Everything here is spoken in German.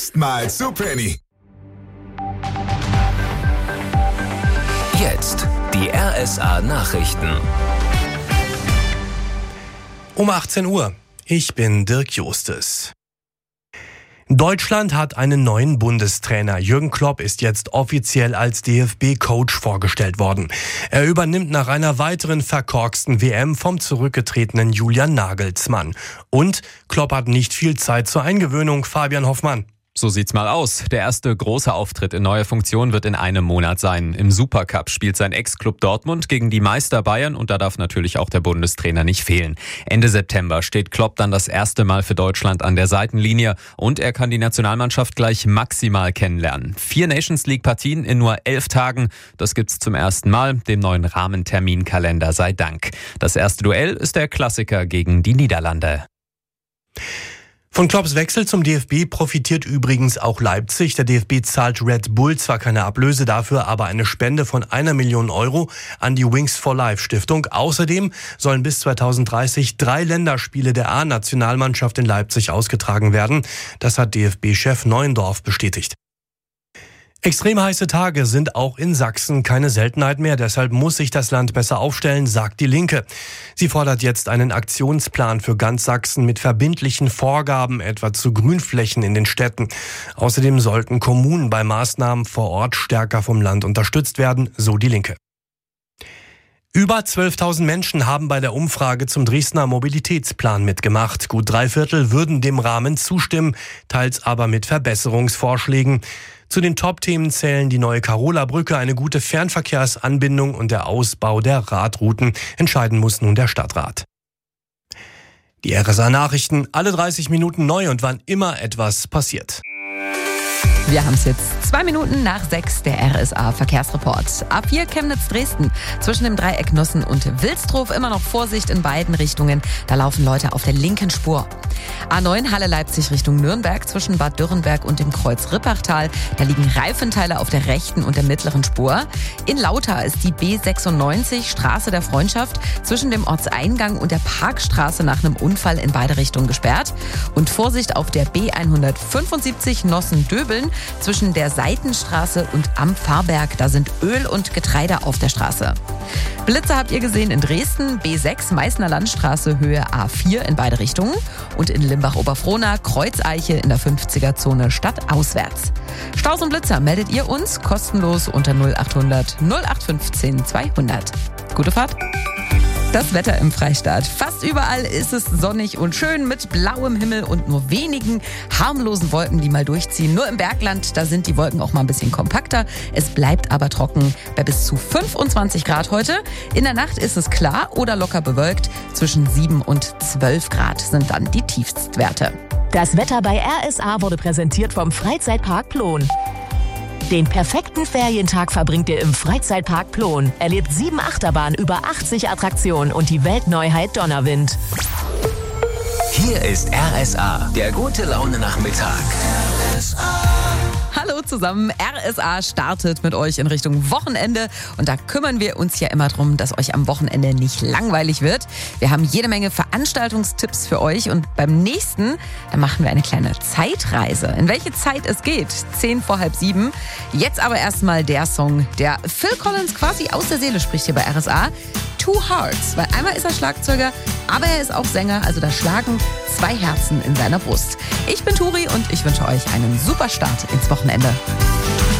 Mal zu Penny. Jetzt die RSA Nachrichten. Um 18 Uhr. Ich bin Dirk Justes. Deutschland hat einen neuen Bundestrainer. Jürgen Klopp ist jetzt offiziell als DFB-Coach vorgestellt worden. Er übernimmt nach einer weiteren verkorksten WM vom zurückgetretenen Julian Nagelsmann. Und Klopp hat nicht viel Zeit zur Eingewöhnung. Fabian Hoffmann. So sieht's mal aus. Der erste große Auftritt in neuer Funktion wird in einem Monat sein. Im Supercup spielt sein Ex-Club Dortmund gegen die Meister Bayern und da darf natürlich auch der Bundestrainer nicht fehlen. Ende September steht Klopp dann das erste Mal für Deutschland an der Seitenlinie und er kann die Nationalmannschaft gleich maximal kennenlernen. 4 Nations-League-Partien in nur 11 Tagen. Das gibt's zum ersten Mal, dem neuen Rahmenterminkalender sei Dank. Das erste Duell ist der Klassiker gegen die Niederlande. Von Klopps Wechsel zum DFB profitiert übrigens auch Leipzig. Der DFB zahlt Red Bull zwar keine Ablöse dafür, aber eine Spende von 1 Million Euro an die Wings for Life Stiftung. Außerdem sollen bis 2030 3 Länderspiele der A-Nationalmannschaft in Leipzig ausgetragen werden. Das hat DFB-Chef Neuendorf bestätigt. Extrem heiße Tage sind auch in Sachsen keine Seltenheit mehr. Deshalb muss sich das Land besser aufstellen, sagt die Linke. Sie fordert jetzt einen Aktionsplan für ganz Sachsen mit verbindlichen Vorgaben, etwa zu Grünflächen in den Städten. Außerdem sollten Kommunen bei Maßnahmen vor Ort stärker vom Land unterstützt werden, so die Linke. Über 12.000 Menschen haben bei der Umfrage zum Dresdner Mobilitätsplan mitgemacht. Gut 3/4 würden dem Rahmen zustimmen, teils aber mit Verbesserungsvorschlägen. Zu den Top-Themen zählen die neue Karola-Brücke, eine gute Fernverkehrsanbindung und der Ausbau der Radrouten. Entscheiden muss nun der Stadtrat. Die RSA-Nachrichten, alle 30 Minuten neu und wann immer etwas passiert. Wir haben es jetzt 2 Minuten nach 6, der RSA-Verkehrsreport. A4 Chemnitz-Dresden. Zwischen dem Dreieck Nussen und Wilsdruf immer noch Vorsicht in beiden Richtungen. Da laufen Leute auf der linken Spur. A9 Halle-Leipzig Richtung Nürnberg zwischen Bad Dürrenberg und dem Kreuz Rippachtal. Da liegen Reifenteile auf der rechten und der mittleren Spur. In Lauter ist die B96 Straße der Freundschaft zwischen dem Ortseingang und der Parkstraße nach einem Unfall in beide Richtungen gesperrt. Und Vorsicht auf der B175 Nossen-Döbeln zwischen der Seitenstraße und am Pfarrberg. Da sind Öl und Getreide auf der Straße. Blitze habt ihr gesehen in Dresden, B6 Meißner Landstraße Höhe A4 in beide Richtungen und in Limbach-Oberfrohna Kreuzeiche in der 50er-Zone stadtauswärts. Staus und Blitzer meldet ihr uns kostenlos unter 0800 0815 200. Gute Fahrt! Das Wetter im Freistaat. Fast überall ist es sonnig und schön mit blauem Himmel und nur wenigen harmlosen Wolken, die mal durchziehen. Nur im Bergland, da sind die Wolken auch mal ein bisschen kompakter. Es bleibt aber trocken bei bis zu 25 Grad heute. In der Nacht ist es klar oder locker bewölkt. Zwischen 7 und 12 Grad sind dann die Tiefstwerte. Das Wetter bei RSA wurde präsentiert vom Freizeitpark Plon. Den perfekten Ferientag verbringt ihr im Freizeitpark Plon. Erlebt 7 Achterbahnen, über 80 Attraktionen und die Weltneuheit Donnerwind. Hier ist RSA, der gute Laune Nachmittag. Hallo zusammen, RSA startet mit euch in Richtung Wochenende und da kümmern wir uns ja immer drum, dass euch am Wochenende nicht langweilig wird. Wir haben jede Menge Veranstaltungstipps für euch und beim nächsten, da machen wir eine kleine Zeitreise. In welche Zeit es geht, 10 vor halb 7. Jetzt aber erstmal der Song, der Phil Collins quasi aus der Seele spricht hier bei RSA. Two Hearts, weil einmal ist er Schlagzeuger, aber er ist auch Sänger, also da schlagen 2 Herzen in seiner Brust. Ich bin Turi und ich wünsche euch einen super Start ins Wochenende.